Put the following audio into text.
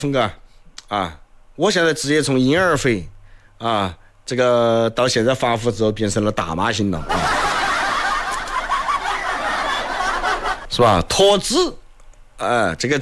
峰哥啊，我现在直接从婴儿肥啊，这个到现在发福之后变成了大妈型了啊，是吧？脱脂，这个